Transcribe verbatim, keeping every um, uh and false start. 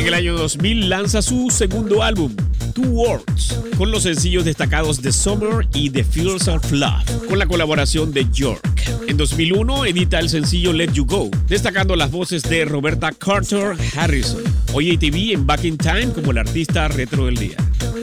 el año dos mil lanza su segundo álbum, Two Words, con los sencillos destacados The Summer y The Fields of Love, con la colaboración de York. En dos mil uno edita el sencillo Let You Go, destacando las voces de Roberta Carter Harrison. Hoy A T V en Back in Time como el artista retro del día.